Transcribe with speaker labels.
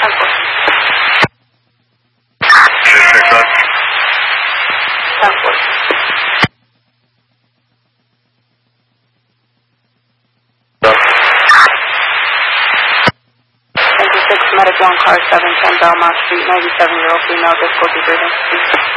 Speaker 1: Medic 1, car 710 Belmont Street, 97-year-old female, difficulty breathing.